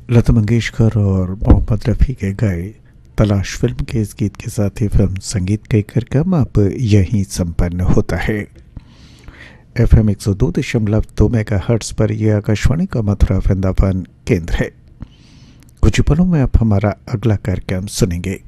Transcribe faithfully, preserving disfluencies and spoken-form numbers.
लता मंगेशकर और मोहम्मद रफ़ी के गाए तलाश फिल्म के इस गीत के साथ ही फिल्म संगीत का कार्यक्रम अब यहीं संपन्न होता है। एफ एम एक सौ दो दशमलव दो मेगा हर्ट्स पर यह आकाशवाणी का मथुरा वृंदावन केंद्र है। कुछ पलों में आप हमारा अगला कार्यक्रम सुनेंगे।